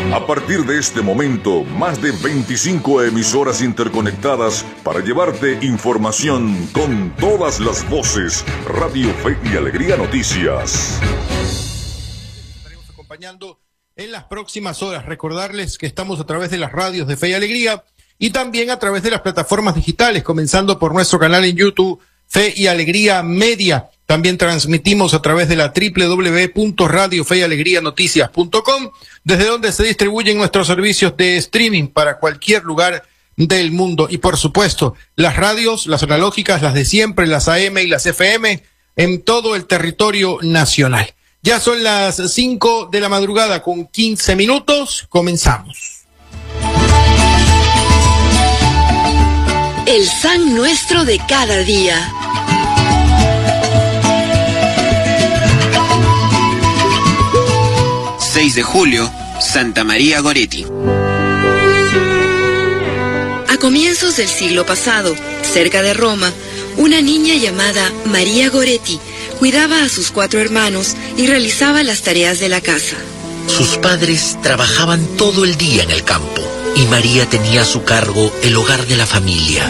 A partir de este momento, más de 25 emisoras interconectadas para llevarte información con todas las voces. Radio Fe y Alegría Noticias. Estaremos acompañando en las próximas horas. Recordarles que estamos a través de las radios de Fe y Alegría y también a través de las plataformas digitales, comenzando por nuestro canal en YouTube, Fe y Alegría Media. También transmitimos a través de la www.radiofeyalegrianoticias.com, desde donde se distribuyen nuestros servicios de streaming para cualquier lugar del mundo. Y por supuesto, las radios, las analógicas, las de siempre, las AM y las FM, en todo el territorio nacional. Ya son las 5 de la madrugada con 15 minutos. Comenzamos. El San Nuestro de cada día. De julio, Santa María Goretti. A comienzos del siglo pasado, cerca de Roma, una niña llamada María Goretti cuidaba a sus 4 hermanos y realizaba las tareas de la casa. Sus padres trabajaban todo el día en el campo y María tenía a su cargo el hogar de la familia.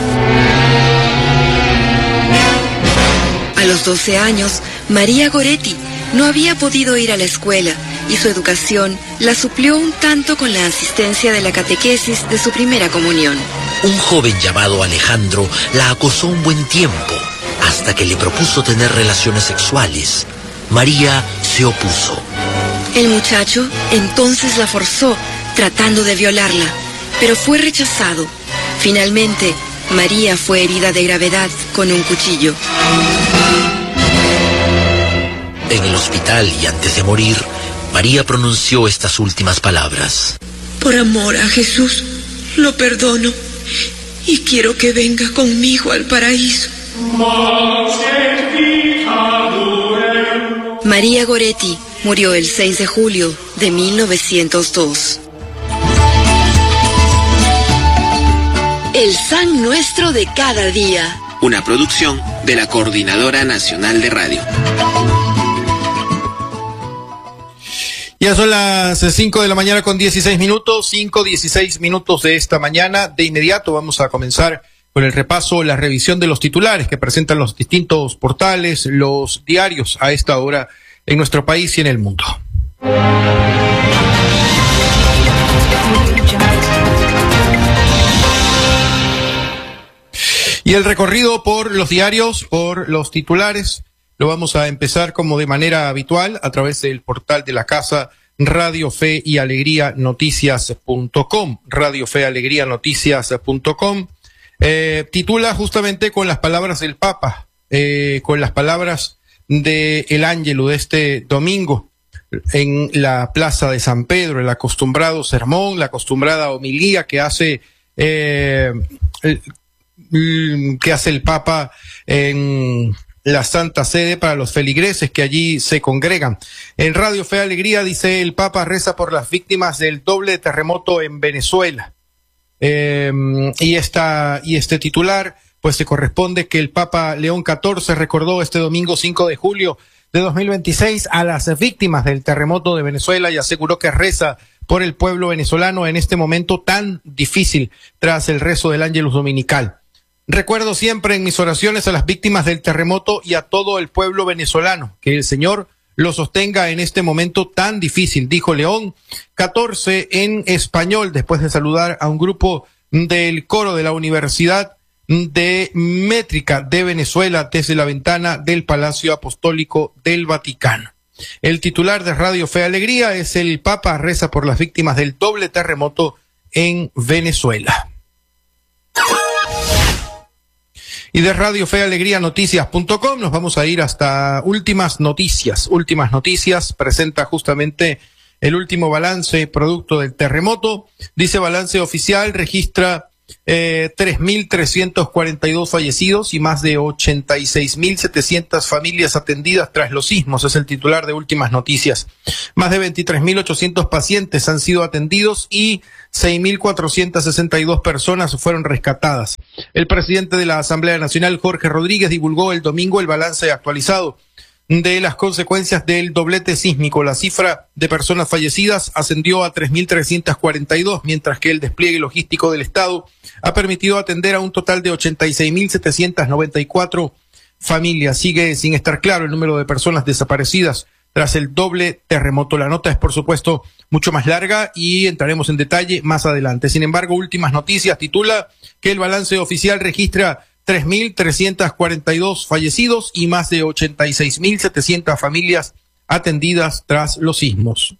A los 12 años, María Goretti no había podido ir a la escuela y su educación la suplió un tanto con la asistencia de la catequesis de su primera comunión. Un joven llamado Alejandro la acosó un buen tiempo, hasta que le propuso tener relaciones sexuales. María se opuso. El muchacho entonces la forzó, tratando de violarla, pero fue rechazado. Finalmente, María fue herida de gravedad con un cuchillo. En el hospital y antes de morir, María pronunció estas últimas palabras. Por amor a Jesús, lo perdono y quiero que venga conmigo al paraíso. María Goretti murió el 6 de julio de 1902. El San Nuestro de cada día. Una producción de la Coordinadora Nacional de Radio. Ya son las 5 de la mañana con 16 minutos, 5:16 minutos de esta mañana. De inmediato vamos a comenzar con el repaso, la revisión de los titulares que presentan los distintos portales, los diarios a esta hora en nuestro país y en el mundo. Y el recorrido por los diarios, por los titulares, lo vamos a empezar como de manera habitual a través del portal de la casa Radio Fe y Alegría Noticias.com, Radio Fe y Alegría Noticias.com. Titula justamente con las palabras del Papa, con las palabras de el Ángelo de este domingo en la Plaza de San Pedro, el acostumbrado sermón, la acostumbrada homilía que hace el Papa en la Santa Sede para los feligreses que allí se congregan. En Radio Fe y Alegría dice: el Papa reza por las víctimas del doble terremoto en Venezuela. Y este titular pues se corresponde que el Papa León XIV recordó este domingo 5 de julio de 2026 a las víctimas del terremoto de Venezuela y aseguró que reza por el pueblo venezolano en este momento tan difícil tras el rezo del Ángelus Dominical. Recuerdo siempre en mis oraciones a las víctimas del terremoto y a todo el pueblo venezolano. Que el Señor lo sostenga en este momento tan difícil, dijo León XIV en español, después de saludar a un grupo del coro de la Universidad de Métrica de Venezuela desde la ventana del Palacio Apostólico del Vaticano. El titular de Radio Fe y Alegría es: el Papa reza por las víctimas del doble terremoto en Venezuela. Y de Radio Fe y Alegría Noticias.com nos vamos a ir hasta Últimas Noticias. Últimas Noticias presenta justamente el último balance producto del terremoto. Dice: balance oficial registra 3.342 fallecidos y más de 86.700 familias atendidas tras los sismos. Es el titular de Últimas Noticias. Más de 23.800 pacientes han sido atendidos y 6.462 personas fueron rescatadas. El presidente de la Asamblea Nacional, Jorge Rodríguez, divulgó el domingo el balance actualizado de las consecuencias del doblete sísmico. La cifra de personas fallecidas ascendió a 3.342, mientras que el despliegue logístico del Estado ha permitido atender a un total de 86.794 familias. Sigue sin estar claro el número de personas desaparecidas tras el doble terremoto. La nota es, por supuesto, mucho más larga y entraremos en detalle más adelante. Sin embargo, Últimas Noticias titula que el balance oficial registra 3.342 fallecidos y más de 86.700 familias atendidas tras los sismos.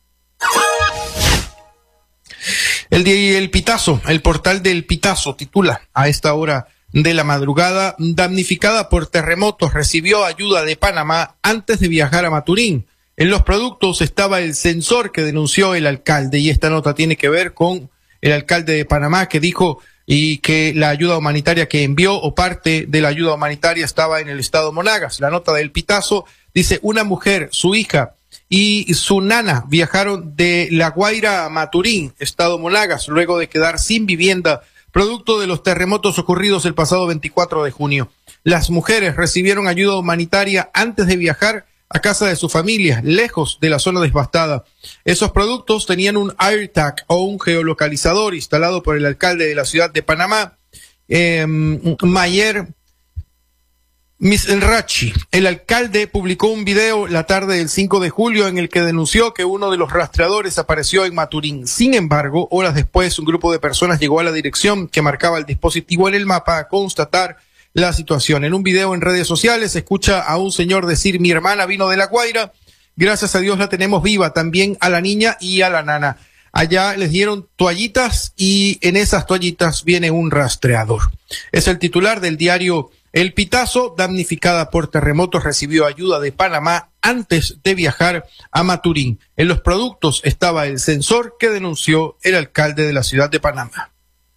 El Pitazo, el portal del Pitazo titula a esta hora de la madrugada: damnificada por terremotos, recibió ayuda de Panamá antes de viajar a Maturín. En los productos estaba el sensor que denunció el alcalde, y esta nota tiene que ver con el alcalde de Panamá, que dijo y que la ayuda humanitaria que envió o parte de la ayuda humanitaria estaba en el estado Monagas. La nota del Pitazo dice: una mujer, su hija y su nana viajaron de La Guaira a Maturín, estado Monagas, luego de quedar sin vivienda producto de los terremotos ocurridos el pasado 24 de junio. Las mujeres recibieron ayuda humanitaria antes de viajar a casa de su familia, lejos de la zona devastada. Esos productos tenían un AirTag o un geolocalizador instalado por el alcalde de la ciudad de Panamá, Mayer Misrachi. El alcalde publicó un video la tarde del 5 de julio en el que denunció que uno de los rastreadores apareció en Maturín. Sin embargo, horas después, un grupo de personas llegó a la dirección que marcaba el dispositivo en el mapa a constatar la situación. En un video en redes sociales se escucha a un señor decir: mi hermana vino de La Guaira, gracias a Dios la tenemos viva, también a la niña y a la nana. Allá les dieron toallitas y en esas toallitas viene un rastreador. Es el titular del diario El Pitazo. Damnificada por terremotos, recibió ayuda de Panamá antes de viajar a Maturín. En los productos estaba el sensor que denunció el alcalde de la ciudad de Panamá.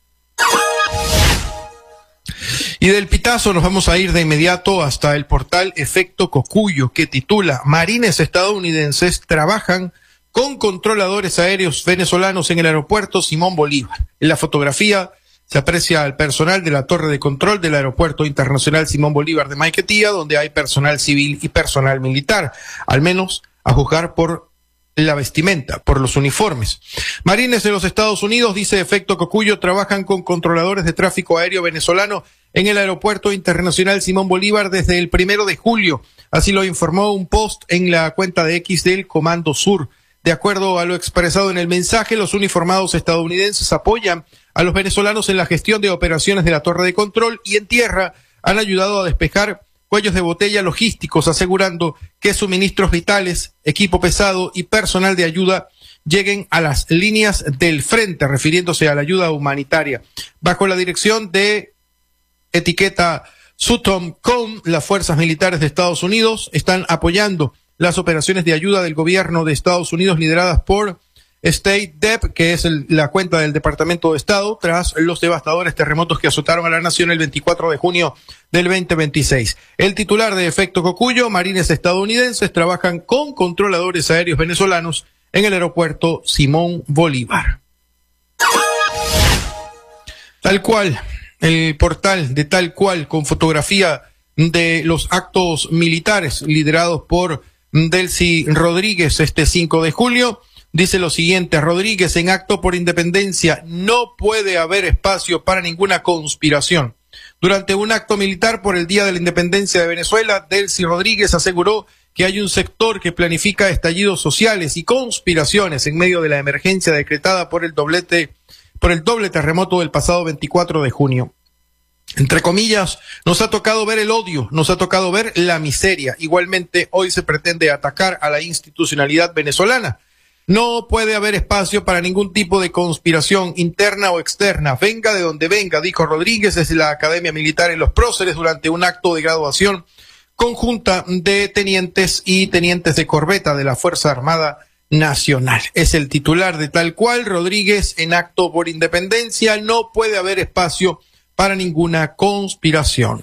Y del Pitazo nos vamos a ir de inmediato hasta el portal Efecto Cocuyo, que titula: marines estadounidenses trabajan con controladores aéreos venezolanos en el aeropuerto Simón Bolívar. En la fotografía se aprecia al personal de la torre de control del Aeropuerto Internacional Simón Bolívar de Maiquetía, donde hay personal civil y personal militar, al menos a juzgar por la vestimenta, por los uniformes. Marines de los Estados Unidos, dice Efecto Cocuyo, trabajan con controladores de tráfico aéreo venezolano en el Aeropuerto Internacional Simón Bolívar desde el 1 de julio. Así lo informó un post en la cuenta de X del Comando Sur. De acuerdo a lo expresado en el mensaje, los uniformados estadounidenses apoyan a los venezolanos en la gestión de operaciones de la torre de control y en tierra han ayudado a despejar cuellos de botella logísticos, asegurando que suministros vitales, equipo pesado y personal de ayuda lleguen a las líneas del frente, refiriéndose a la ayuda humanitaria. Bajo la dirección de etiqueta SUTOMCOM, las fuerzas militares de Estados Unidos están apoyando las operaciones de ayuda del gobierno de Estados Unidos lideradas por State Dep, que es la cuenta del Departamento de Estado, tras los devastadores terremotos que azotaron a la nación el 24 de junio del 2026. El titular de Efecto Cocuyo: marines estadounidenses trabajan con controladores aéreos venezolanos en el aeropuerto Simón Bolívar. Tal cual, el portal de Tal Cual, con fotografía de los actos militares liderados por Delcy Rodríguez este 5 de julio, dice lo siguiente: Rodríguez, en acto por independencia, no puede haber espacio para ninguna conspiración. Durante un acto militar por el Día de la Independencia de Venezuela, Delcy Rodríguez aseguró que hay un sector que planifica estallidos sociales y conspiraciones en medio de la emergencia decretada por el doble terremoto del pasado 24 de junio. Entre comillas, nos ha tocado ver el odio, nos ha tocado ver la miseria. Igualmente, hoy se pretende atacar a la institucionalidad venezolana. No puede haber espacio para ningún tipo de conspiración interna o externa. Venga de donde venga, dijo Rodríguez desde la Academia Militar en Los Próceres durante un acto de graduación conjunta de tenientes y tenientes de corbeta de la Fuerza Armada Nacional. Es el titular de Tal Cual. Rodríguez, en acto por independencia, no puede haber espacio para ninguna conspiración.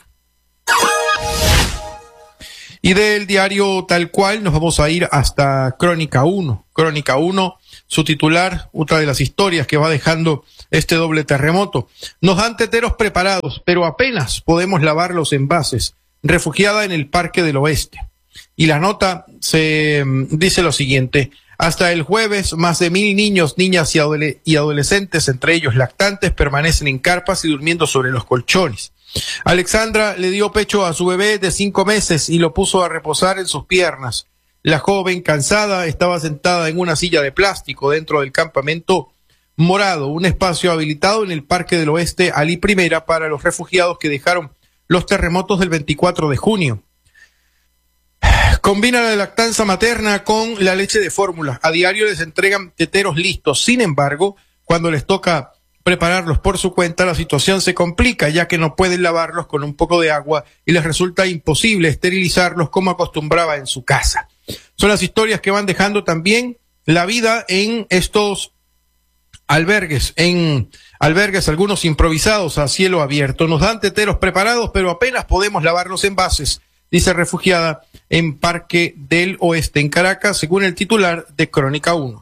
Y del diario Tal Cual nos vamos a ir hasta Crónica 1. Crónica 1, su titular, otra de las historias que va dejando este doble terremoto. Nos dan teteros preparados, pero apenas podemos lavar los envases. Refugiada en el Parque del Oeste. Y la nota dice lo siguiente: hasta el jueves, más de 1.000 niños, niñas y adolescentes, entre ellos lactantes, permanecen en carpas y durmiendo sobre los colchones. Alexandra le dio pecho a su bebé de 5 meses y lo puso a reposar en sus piernas. La joven, cansada, estaba sentada en una silla de plástico dentro del campamento morado, un espacio habilitado en el Parque del Oeste Ali I para los refugiados que dejaron los terremotos del 24 de junio. Combina la lactancia materna con la leche de fórmula. A diario les entregan teteros listos. Sin embargo, cuando les toca prepararlos por su cuenta, la situación se complica, ya que no pueden lavarlos con un poco de agua y les resulta imposible esterilizarlos como acostumbraba en su casa. Son las historias que van dejando también la vida en estos albergues, algunos improvisados a cielo abierto. Nos dan teteros preparados, pero apenas podemos lavar los envases, dice refugiada en Parque del Oeste, en Caracas, según el titular de Crónica 1.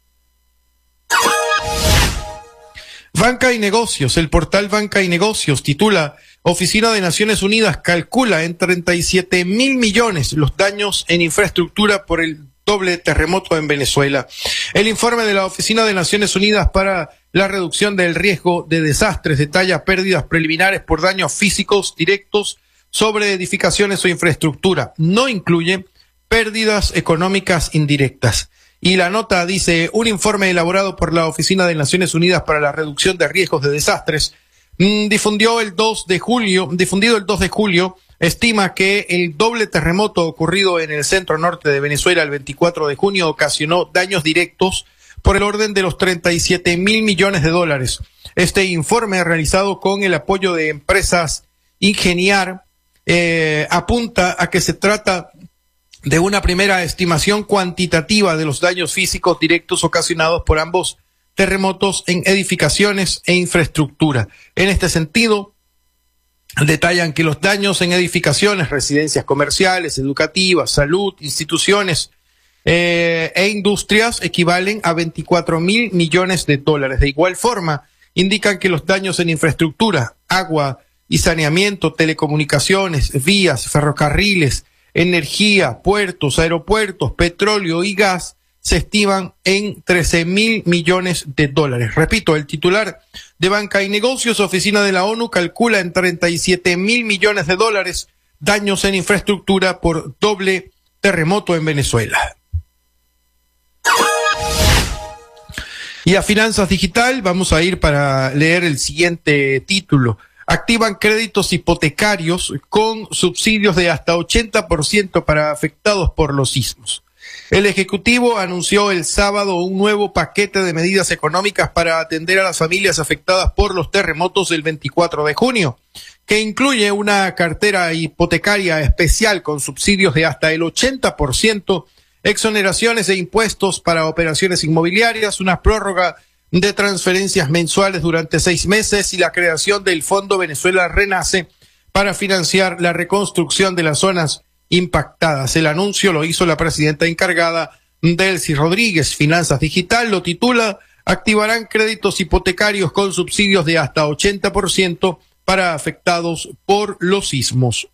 Banca y Negocios, el portal Banca y Negocios titula: Oficina de Naciones Unidas calcula en 37.000 millones los daños en infraestructura por el doble terremoto en Venezuela. El informe de la Oficina de Naciones Unidas para la Reducción del Riesgo de Desastres detalla pérdidas preliminares por daños físicos directos sobre edificaciones o infraestructura. No incluye pérdidas económicas indirectas. Y la nota dice: un informe elaborado por la Oficina de Naciones Unidas para la Reducción de Riesgos de Desastres, difundido el 2 de julio, estima que el doble terremoto ocurrido en el centro norte de Venezuela el 24 de junio ocasionó daños directos por el orden de los 37.000 millones de dólares. Este informe, realizado con el apoyo de empresas Ingeniar, apunta a que se trata de una primera estimación cuantitativa de los daños físicos directos ocasionados por ambos terremotos en edificaciones e infraestructura. En este sentido, detallan que los daños en edificaciones, residencias comerciales, educativas, salud, instituciones e industrias equivalen a 24.000 millones de dólares. De igual forma, indican que los daños en infraestructura, agua y saneamiento, telecomunicaciones, vías, ferrocarriles, energía, puertos, aeropuertos, petróleo y gas se estiman en 13.000 millones de dólares. Repito, el titular de Banca y Negocios, Oficina de la ONU, calcula en 37.000 millones de dólares daños en infraestructura por doble terremoto en Venezuela. Y a Finanzas Digital vamos a ir para leer el siguiente título. Activan créditos hipotecarios con subsidios de hasta 80% para afectados por los sismos. El Ejecutivo anunció el sábado un nuevo paquete de medidas económicas para atender a las familias afectadas por los terremotos del 24 de junio, que incluye una cartera hipotecaria especial con subsidios de hasta el 80%, exoneraciones de impuestos para operaciones inmobiliarias, una prórroga de transferencias mensuales durante 6 meses y la creación del Fondo Venezuela Renace para financiar la reconstrucción de las zonas impactadas. El anuncio lo hizo la presidenta encargada, Delcy Rodríguez. Finanzas Digital lo titula: activarán créditos hipotecarios con subsidios de hasta 80% para afectados por los sismos.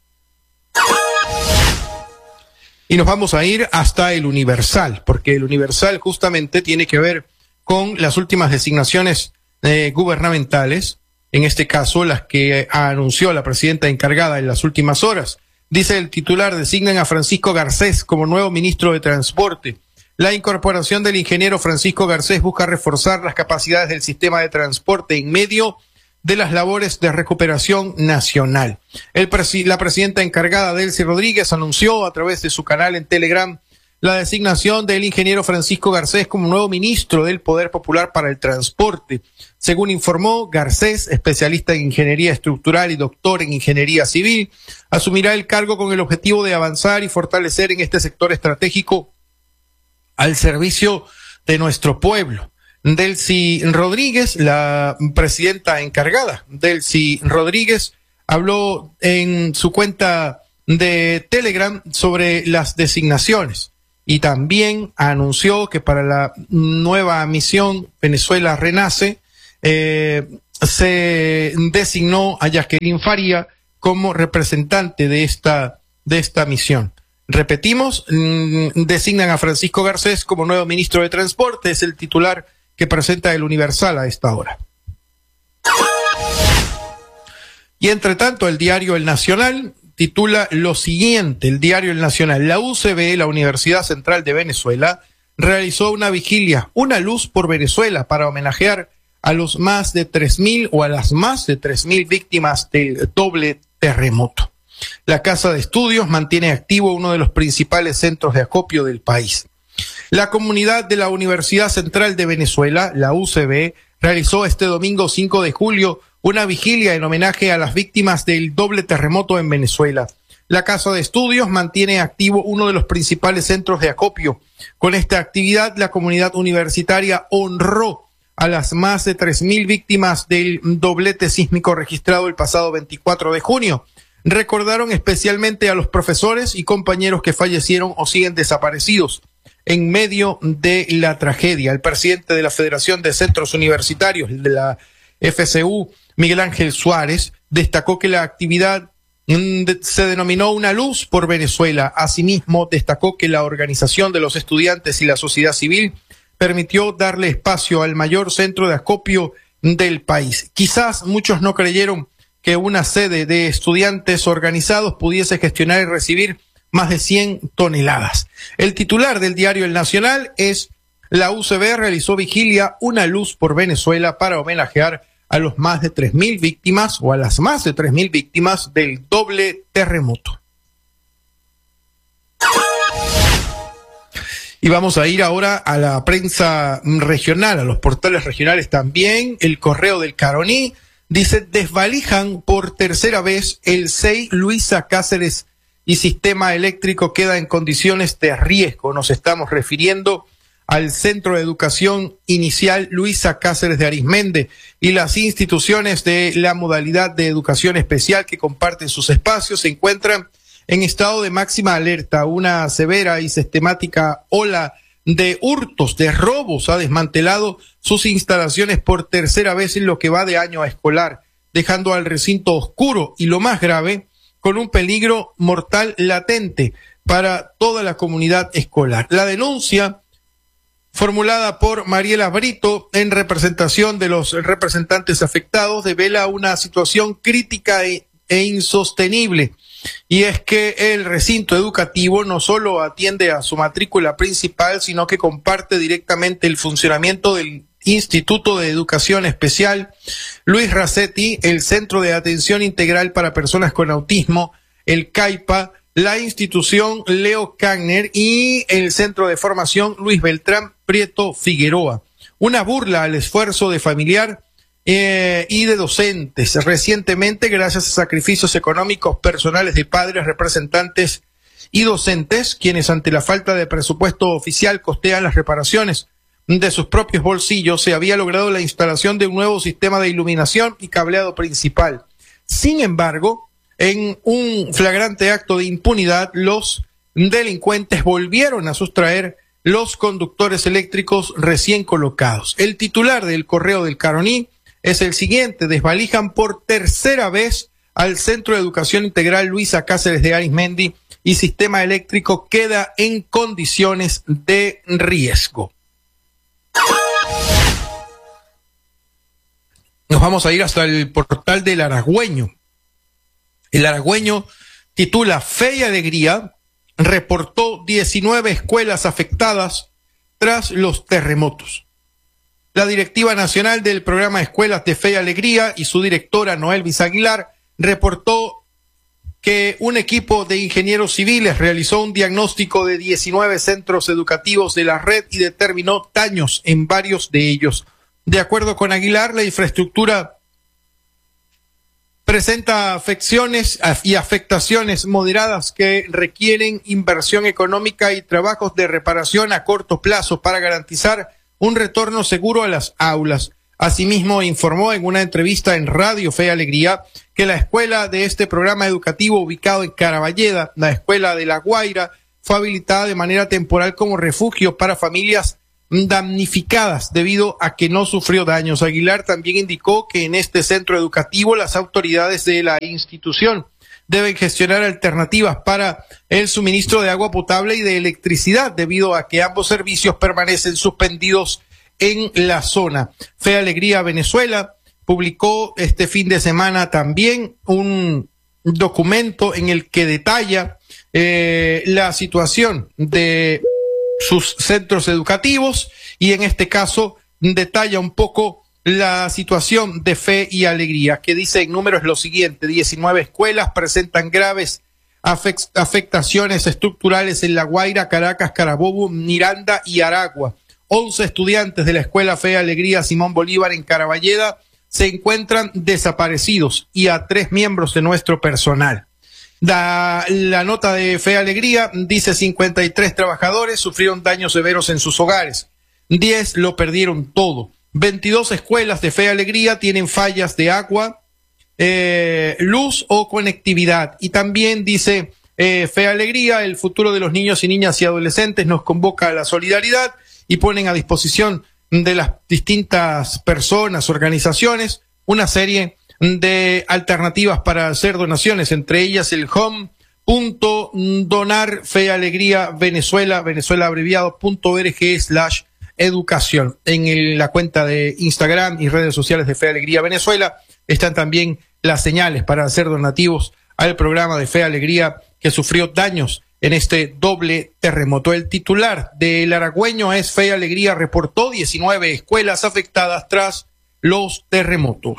Y nos vamos a ir hasta el Universal, porque el Universal justamente tiene que ver con las últimas designaciones gubernamentales, en este caso las que anunció la presidenta encargada en las últimas horas. Dice el titular: designan a Francisco Garcés como nuevo ministro de Transporte. La incorporación del ingeniero Francisco Garcés busca reforzar las capacidades del sistema de transporte en medio de las labores de recuperación nacional. La presidenta encargada, Delcy Rodríguez, anunció a través de su canal en Telegram la designación del ingeniero Francisco Garcés como nuevo ministro del Poder Popular para el Transporte. Según informó, Garcés, especialista en ingeniería estructural y doctor en ingeniería civil, asumirá el cargo con el objetivo de avanzar y fortalecer en este sector estratégico al servicio de nuestro pueblo. Delcy Rodríguez, la presidenta encargada, Delcy Rodríguez, habló en su cuenta de Telegram sobre las designaciones. Y también anunció que para la nueva misión Venezuela Renace se designó a Jacqueline Faría como representante de esta misión. Repetimos, designan a Francisco Garcés como nuevo ministro de Transporte, es el titular que presenta el Universal a esta hora. Y entre tanto, el diario El Nacional titula lo siguiente, el diario El Nacional: la UCB, la Universidad Central de Venezuela, realizó una vigilia, una luz por Venezuela, para homenajear a los más de 3.000 o a las más de 3.000 víctimas del doble terremoto. La Casa de Estudios mantiene activo uno de los principales centros de acopio del país. La comunidad de la Universidad Central de Venezuela, la UCB, realizó este domingo 5 de julio una vigilia en homenaje a las víctimas del doble terremoto en Venezuela. La Casa de Estudios mantiene activo uno de los principales centros de acopio. Con esta actividad, la comunidad universitaria honró a las más de 3.000 víctimas del doblete sísmico registrado el pasado 24 de junio. Recordaron especialmente a los profesores y compañeros que fallecieron o siguen desaparecidos en medio de la tragedia. El presidente de la Federación de Centros Universitarios, de la FCU, Miguel Ángel Suárez, destacó que la actividad se denominó Una Luz por Venezuela. Asimismo, destacó que la organización de los estudiantes y la sociedad civil permitió darle espacio al mayor centro de acopio del país. Quizás muchos no creyeron que una sede de estudiantes organizados pudiese gestionar y recibir más de 100 toneladas. El titular del diario El Nacional es: la UCB realizó vigilia Una Luz por Venezuela para homenajear a los más de 3.000 víctimas o a las más de 3.000 víctimas del doble terremoto. Y vamos a ir ahora a la prensa regional, a los portales regionales también. El Correo del Caroní dice: desvalijan por tercera vez el CEI Luisa Cáceres y sistema eléctrico queda en condiciones de riesgo. Nos estamos refiriendo al Centro de Educación Inicial Luisa Cáceres de Arismendi y las instituciones de la modalidad de educación especial que comparten sus espacios se encuentran en estado de máxima alerta. Una severa y sistemática ola de hurtos, de robos, ha desmantelado sus instalaciones por tercera vez en lo que va de año escolar, dejando al recinto oscuro y, lo más grave, con un peligro mortal latente para toda la comunidad escolar. La denuncia, formulada por Mariela Brito en representación de los representantes afectados, devela una situación crítica e insostenible. Y es que el recinto educativo no solo atiende a su matrícula principal, sino que comparte directamente el funcionamiento del Instituto de Educación Especial Luis Racetti, el Centro de Atención Integral para Personas con Autismo, el CAIPA, la institución Leo Cagner y el Centro de Formación Luis Beltrán Prieto Figueroa. Una burla al esfuerzo de familiar y de docentes. Recientemente, gracias a sacrificios económicos personales de padres, representantes y docentes, quienes ante la falta de presupuesto oficial costean las reparaciones de sus propios bolsillos, se había logrado la instalación de un nuevo sistema de iluminación y cableado principal. Sin embargo, en un flagrante acto de impunidad, los delincuentes volvieron a sustraer los conductores eléctricos recién colocados. El titular del Correo del Caroní es el siguiente: desvalijan por tercera vez al Centro de Educación Integral Luisa Cáceres de Arismendi y sistema eléctrico queda en condiciones de riesgo. Nos vamos a ir hasta el portal del Aragüeño. El Aragüeño titula: Fe y Alegría reportó 19 escuelas afectadas tras los terremotos. La directiva nacional del programa Escuelas de Fe y Alegría y su directora Noelvis Aguilar reportó que un equipo de ingenieros civiles realizó un diagnóstico de 19 centros educativos de la red y determinó daños en varios de ellos. De acuerdo con Aguilar, la infraestructura presenta afecciones y afectaciones moderadas que requieren inversión económica y trabajos de reparación a corto plazo para garantizar un retorno seguro a las aulas. Asimismo, informó en una entrevista en Radio Fe y Alegría que la escuela de este programa educativo ubicado en Caraballeda, la escuela de La Guaira, fue habilitada de manera temporal como refugio para familias damnificadas debido a que no sufrió daños. Aguilar también indicó que en este centro educativo las autoridades de la institución deben gestionar alternativas para el suministro de agua potable y de electricidad, debido a que ambos servicios permanecen suspendidos en la zona. Fe Alegría Venezuela publicó este fin de semana también un documento en el que detalla la situación de sus centros educativos, y en este caso detalla un poco la situación de Fe y Alegría, que dice en números lo siguiente: 19 escuelas presentan graves afectaciones estructurales en La Guaira, Caracas, Carabobo, Miranda y Aragua. 11 estudiantes de la escuela Fe y Alegría Simón Bolívar en Caraballeda se encuentran desaparecidos, y a 3 miembros de nuestro personal. La nota de Fe y Alegría dice 53 trabajadores sufrieron daños severos en sus hogares, 10 lo perdieron todo. 22 escuelas de Fe y Alegría tienen fallas de agua, luz o conectividad. Y también dice Fe y Alegría: el futuro de los niños y niñas y adolescentes nos convoca a la solidaridad, y ponen a disposición de las distintas personas, organizaciones, una serie de alternativas para hacer donaciones, entre ellas el home.donar Fe y Alegría Venezuela, abreviado.org/educación. En la cuenta de Instagram y redes sociales de Fe y Alegría Venezuela están también las señales para hacer donativos al programa de Fe y Alegría, que sufrió daños en este doble terremoto. El titular del Aragüeño es: Fe y Alegría reportó 19 escuelas afectadas tras los terremotos.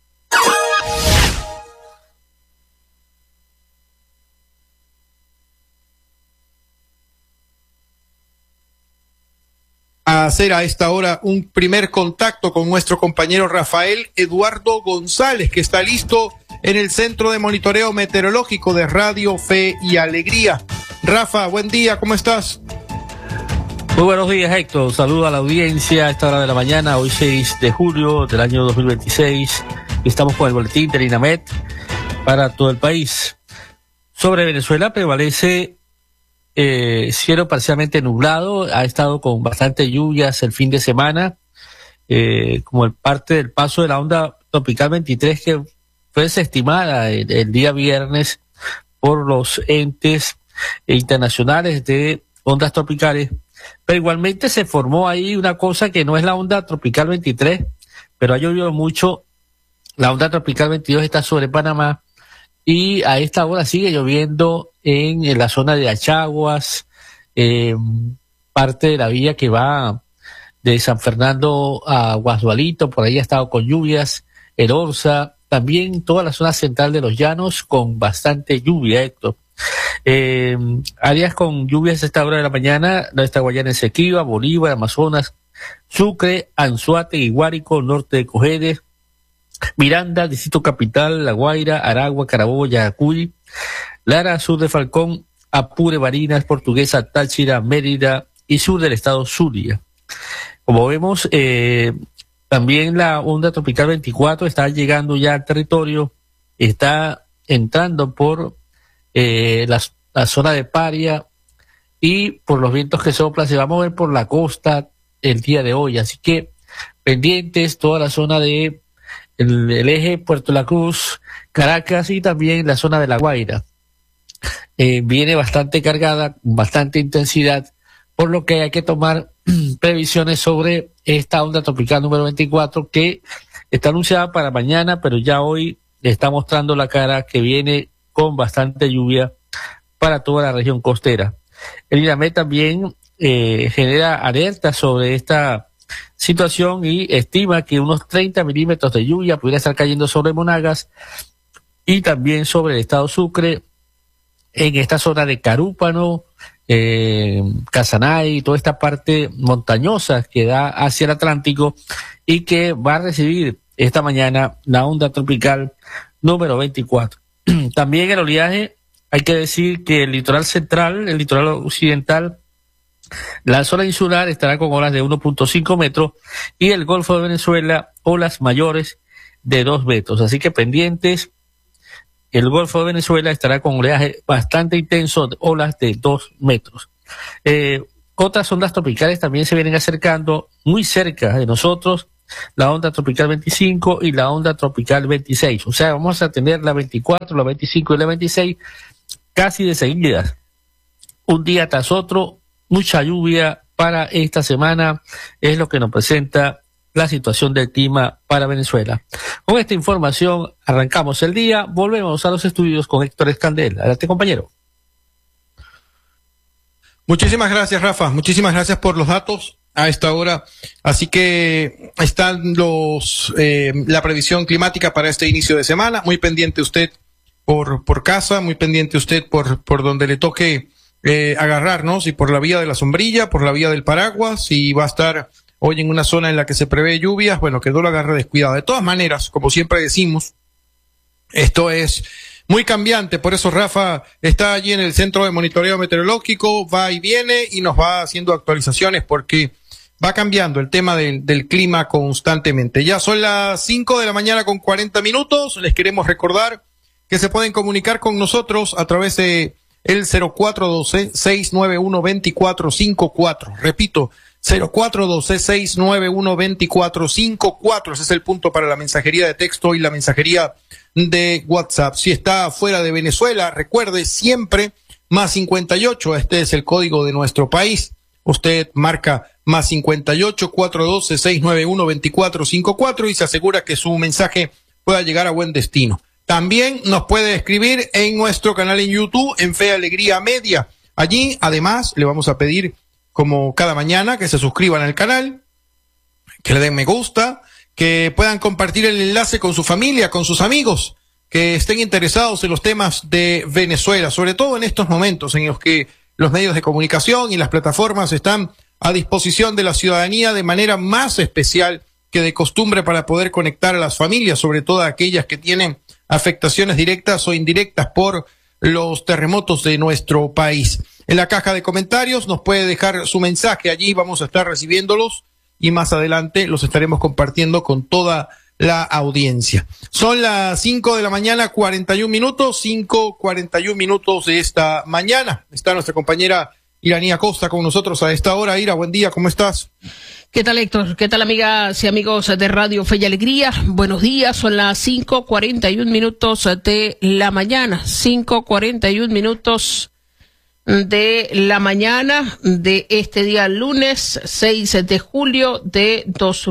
A hacer a esta hora un primer contacto con nuestro compañero Rafael Eduardo González, que está listo en el Centro de Monitoreo Meteorológico de Radio Fe y Alegría. Rafa, buen día, ¿cómo estás? Muy buenos días, Héctor. Saludo a la audiencia a esta hora de la mañana, hoy 6 de julio del año 2026. Estamos con el boletín del INAMET para todo el país. Sobre Venezuela prevalece cielo parcialmente nublado, ha estado con bastante lluvias el fin de semana, como parte del paso de la onda tropical 23, que fue desestimada el día viernes por los entes internacionales de ondas tropicales, pero igualmente se formó ahí una cosa que no es la onda tropical 23, pero ha llovido mucho. La onda tropical 22 está sobre Panamá, y a esta hora sigue lloviendo en la zona de Achaguas, parte de la vía que va de San Fernando a Guasdualito, por ahí ha estado con lluvias, el Orza, también toda la zona central de los Llanos con bastante lluvia, Héctor. Áreas con lluvias a esta hora de la mañana: nuestra Guayana Esequiba, Bolívar, Amazonas, Sucre, Anzoátegui, Guárico, norte de Cojedes, Miranda, Distrito Capital, La Guaira, Aragua, Carabobo, Yacuy, Lara, sur de Falcón, Apure, Barinas, Portuguesa, Táchira, Mérida y sur del estado Zulia. Como vemos, también la onda tropical 24 está llegando ya al territorio, está entrando por la zona de Paria, y por los vientos que soplan se va a mover por la costa el día de hoy. Así que pendientes toda la zona de el eje Puerto La Cruz, Caracas, y también la zona de La Guaira. Viene bastante cargada, con bastante intensidad, por lo que hay que tomar previsiones sobre esta onda tropical número 24, que está anunciada para mañana, pero ya hoy está mostrando la cara, que viene con bastante lluvia para toda la región costera. El INAMET también genera alerta sobre esta situación y estima que unos 30 milímetros de lluvia pudiera estar cayendo sobre Monagas y también sobre el estado Sucre, en esta zona de Carúpano, Casanay, toda esta parte montañosa que da hacia el Atlántico, y que va a recibir esta mañana la onda tropical número 24. También el oleaje, hay que decir que el litoral central, el litoral occidental, la zona insular estará con olas de 1.5 metros, y el Golfo de Venezuela, olas mayores de 2 metros. Así que pendientes, el Golfo de Venezuela estará con oleaje bastante intenso, olas de 2 metros. Otras ondas tropicales también se vienen acercando muy cerca de nosotros, la onda tropical 25 y la onda tropical 26. O sea, vamos a tener la 24, la 25 y la 26 casi de seguidas, un día tras otro. Mucha lluvia para esta semana es lo que nos presenta la situación del clima para Venezuela. Con esta información arrancamos el día. Volvemos a los estudios con Héctor Escandel. Adelante, compañero. Muchísimas gracias, Rafa. Muchísimas gracias por los datos a esta hora. Así que están la previsión climática para este inicio de semana. Muy pendiente usted por casa, muy pendiente usted por donde le toque agarrar, ¿no? Si por la vía de la sombrilla, por la vía del paraguas, si va a estar hoy en una zona en la que se prevé lluvias, bueno, que no lo agarre descuidado. De todas maneras, como siempre decimos, esto es muy cambiante, por eso Rafa está allí en el centro de monitoreo meteorológico, va y viene y nos va haciendo actualizaciones porque va cambiando el tema del clima constantemente. Ya son las 5 de la mañana con 40 minutos, les queremos recordar que se pueden comunicar con nosotros a través de el 0412-691-2454. Repito, 0412-691-2454. Ese es el punto para la mensajería de texto y la mensajería de WhatsApp. Si está fuera de Venezuela, recuerde siempre más 58. Este es el código de nuestro país. Usted marca más 58-412-691-2454 y se asegura que su mensaje pueda llegar a buen destino. También nos puede escribir en nuestro canal en YouTube, en Fe Alegría Media. Allí, además, le vamos a pedir, como cada mañana, que se suscriban al canal, que le den me gusta, que puedan compartir el enlace con su familia, con sus amigos, que estén interesados en los temas de Venezuela, sobre todo en estos momentos en los que los medios de comunicación y las plataformas están a disposición de la ciudadanía de manera más especial que de costumbre para poder conectar a las familias, sobre todo a aquellas que tienen afectaciones directas o indirectas por los terremotos de nuestro país. En la caja de comentarios nos puede dejar su mensaje, allí vamos a estar recibiéndolos y más adelante los estaremos compartiendo con toda la audiencia. Son las 5 de la mañana, 41 minutos, 5:41 minutos de esta mañana. Está nuestra compañera Iranía Costa con nosotros a esta hora. Ira, buen día, ¿cómo estás? ¿Qué tal, Héctor? ¿Qué tal, amigas y amigos de Radio Fe y Alegría? Buenos días, son las 5:41 minutos de la mañana, 5:41 minutos de la mañana de este día lunes 6 de julio de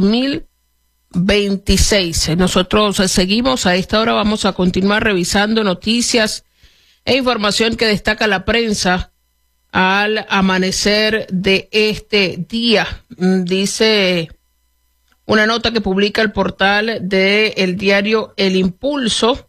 2026. Nosotros seguimos a esta hora, vamos a continuar revisando noticias e información que destaca la prensa al amanecer de este día. Dice una nota que publica el portal del diario El Impulso.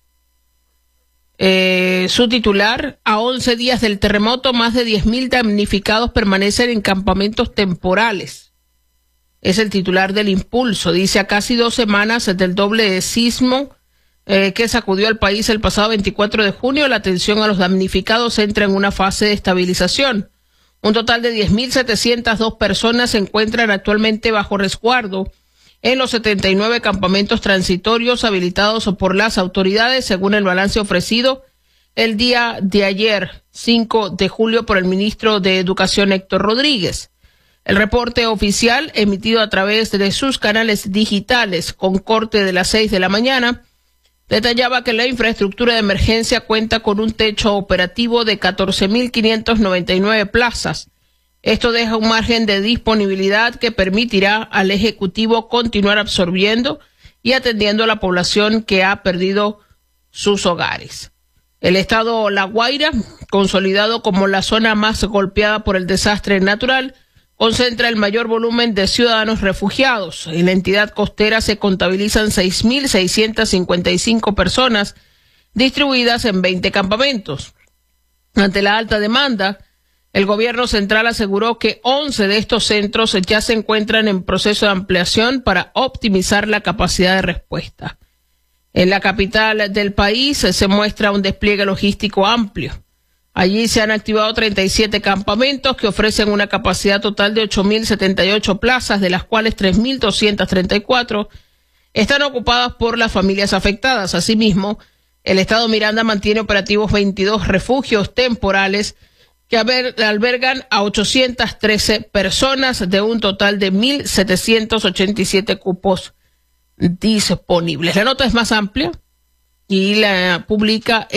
Su titular: a 11 días del terremoto, más de 10.000 damnificados permanecen en campamentos temporales. Es el titular del Impulso. Dice: a casi 2 semanas del doble sismo que sacudió al país el pasado 24 de junio, la atención a los damnificados entra en una fase de estabilización. Un total de 10.702 personas se encuentran actualmente bajo resguardo en los 79 campamentos transitorios habilitados por las autoridades, según el balance ofrecido el día de ayer, 5 de julio, por el ministro de Educación, Héctor Rodríguez. El reporte oficial, emitido a través de sus canales digitales con corte de las 6 de la mañana, detallaba que la infraestructura de emergencia cuenta con un techo operativo de 14.599 plazas. Esto deja un margen de disponibilidad que permitirá al Ejecutivo continuar absorbiendo y atendiendo a la población que ha perdido sus hogares. El estado La Guaira, consolidado como la zona más golpeada por el desastre natural, concentra el mayor volumen de ciudadanos refugiados. En la entidad costera se contabilizan 6.655 personas distribuidas en 20 campamentos. Ante la alta demanda, el gobierno central aseguró que 11 de estos centros ya se encuentran en proceso de ampliación para optimizar la capacidad de respuesta. En la capital del país se muestra un despliegue logístico amplio. Allí se han activado 37 campamentos que ofrecen una capacidad total de 8.078 plazas, de las cuales 3.234 están ocupadas por las familias afectadas. Asimismo, el Estado Miranda mantiene operativos 22 refugios temporales que albergan a 813 personas de un total de 1.787 cupos disponibles. La nota es más amplia y la publica